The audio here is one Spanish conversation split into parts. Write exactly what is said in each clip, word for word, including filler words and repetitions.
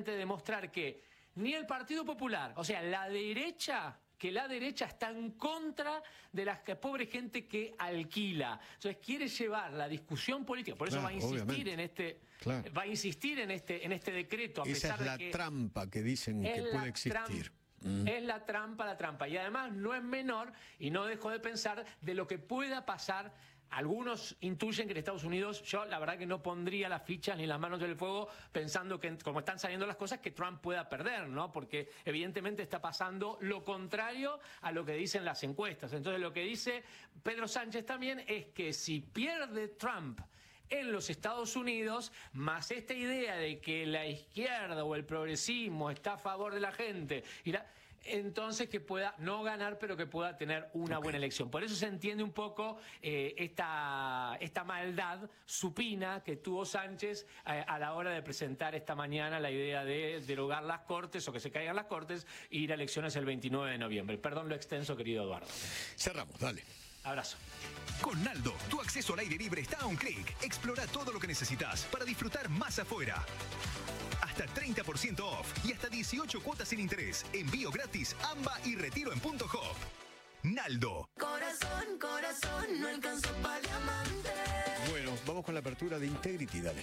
justamente demostrar que ni el Partido Popular, o sea, la derecha... que la derecha está en contra de la pobre gente que alquila. Entonces quiere llevar la discusión política, por eso claro, va a insistir obviamente. en este, claro. va a insistir en este, en este decreto. A Esa pesar es la de que trampa que dicen que puede existir. Mm. Es la trampa, la trampa. Y además no es menor, y no dejo de pensar de lo que pueda pasar. Algunos intuyen que en Estados Unidos, yo la verdad que no pondría las fichas ni las manos en el fuego pensando que, como están saliendo las cosas, que Trump pueda perder, ¿no? Porque evidentemente está pasando lo contrario a lo que dicen las encuestas. Entonces lo que dice Pedro Sánchez también es que si pierde Trump en los Estados Unidos, más esta idea de que la izquierda o el progresismo está a favor de la gente, y la... entonces que pueda no ganar, pero que pueda tener una okay. buena elección. Por eso se entiende un poco eh, esta, esta maldad supina que tuvo Sánchez eh, a la hora de presentar esta mañana la idea de derogar las Cortes o que se caigan las Cortes e ir a elecciones el veintinueve de noviembre. Perdón lo extenso, querido Eduardo. Cerramos, dale. Abrazo. Con Naldo, tu acceso al aire libre está a un clic. Explora todo lo que necesitas para disfrutar más afuera. Hasta treinta por ciento off y hasta dieciocho cuotas sin interés. Envío gratis, AMBA y retiro en punto hop. Naldo. Corazón, corazón, no alcanzó para diamante. Bueno, vamos con la apertura de Integrity, dale.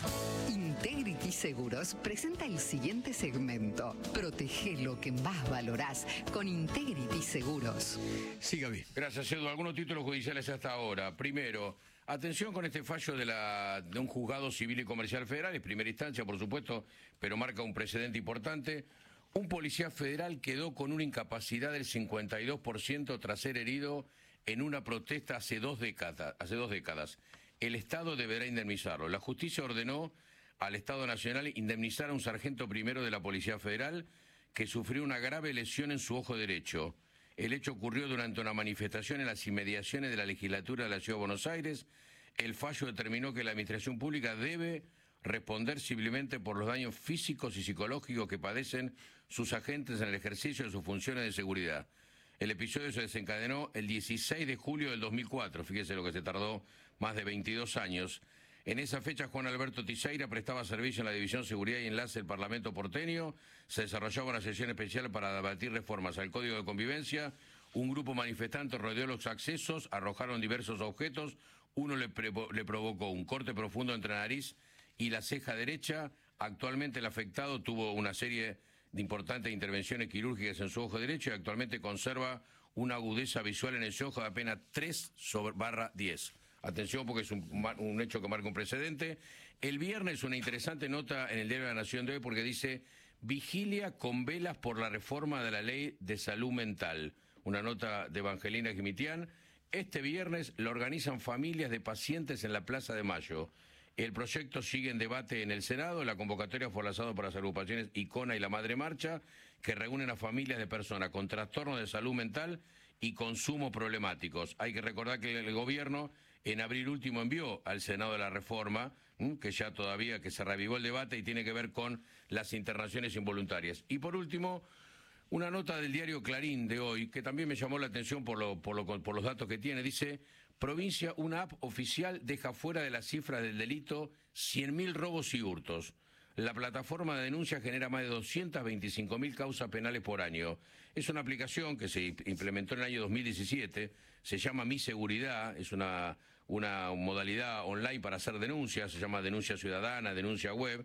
Integrity Seguros presenta el siguiente segmento. Protege lo que más valorás con Integrity Seguros. Sí, Gaby. Gracias, Edu. Algunos títulos judiciales hasta ahora. Primero, atención con este fallo de, la, de un juzgado civil y comercial federal, en primera instancia, por supuesto, pero marca un precedente importante. Un policía federal quedó con una incapacidad del cincuenta y dos por ciento tras ser herido en una protesta hace dos décadas. Hace dos décadas. El Estado deberá indemnizarlo. La justicia ordenó al Estado Nacional indemnizar a un sargento primero de la Policía Federal que sufrió una grave lesión en su ojo derecho. El hecho ocurrió durante una manifestación en las inmediaciones de la legislatura de la Ciudad de Buenos Aires. El fallo determinó que la Administración Pública debe responder civilmente por los daños físicos y psicológicos que padecen sus agentes en el ejercicio de sus funciones de seguridad. El episodio se desencadenó el dieciséis de julio del dos mil cuatro, fíjese lo que se tardó más de veintidós años. En esa fecha, Juan Alberto Tiseira prestaba servicio en la División Seguridad y Enlace del Parlamento porteño. Se desarrollaba una sesión especial para debatir reformas al Código de Convivencia. Un grupo manifestante rodeó los accesos, arrojaron diversos objetos. Uno le, le provocó un corte profundo entre la nariz y la ceja derecha. Actualmente el afectado tuvo una serie de importantes intervenciones quirúrgicas en su ojo derecho y actualmente conserva una agudeza visual en ese ojo de apenas tres sobre barra diez. Atención porque es un, un hecho que marca un precedente. El viernes una interesante nota en el Diario de la Nación de hoy porque dice vigilia con velas por la reforma de la ley de salud mental. Una nota de Evangelina Gimitián. Este viernes lo organizan familias de pacientes en la Plaza de Mayo. El proyecto sigue en debate en el Senado. La convocatoria fue lanzada por las agrupaciones Icona y La Madre Marcha, que reúnen a familias de personas con trastornos de salud mental y consumo problemáticos. Hay que recordar que el gobierno en abril último envió al Senado la reforma, que ya todavía que se revivó el debate y tiene que ver con las internaciones involuntarias. Y por último, una nota del diario Clarín de hoy, que también me llamó la atención por, lo, por, lo, por los datos que tiene. Dice, provincia, una app oficial deja fuera de la cifra del delito cien mil robos y hurtos. La plataforma de denuncia genera más de doscientas veinticinco mil causas penales por año. Es una aplicación que se implementó en el año dos mil diecisiete, se llama Mi Seguridad, es una, una modalidad online para hacer denuncias, se llama denuncia ciudadana, denuncia web.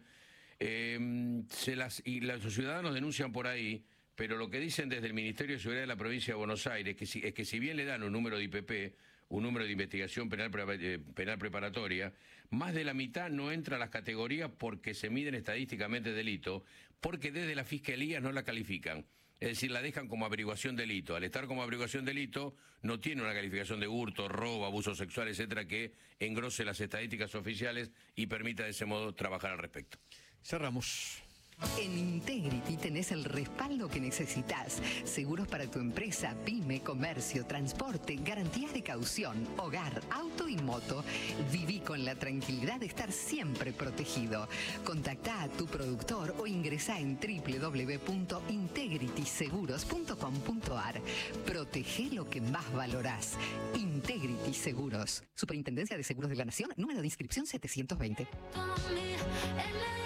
Eh, se las, y los ciudadanos denuncian por ahí, pero lo que dicen desde el Ministerio de Seguridad de la Provincia de Buenos Aires que si, es que si bien le dan un número de I P P, un número de investigación penal, eh, penal preparatoria, más de la mitad no entra a las categorías porque se miden estadísticamente delito, porque desde la Fiscalía no la califican. Es decir, la dejan como averiguación delito. Al estar como averiguación delito, no tiene una calificación de hurto, robo, abuso sexual, etcétera, que engrose las estadísticas oficiales y permita de ese modo trabajar al respecto. Cerramos. En Integrity tenés el respaldo que necesitas. Seguros para tu empresa, pyme, comercio, transporte, garantías de caución, hogar, auto y moto. Viví con la tranquilidad de estar siempre protegido. Contactá a tu productor o ingresá en doble u doble u doble u punto integrity seguros punto com punto a r. Protege lo que más valorás. Integrity Seguros. Superintendencia de Seguros de la Nación, número de inscripción setecientos veinte.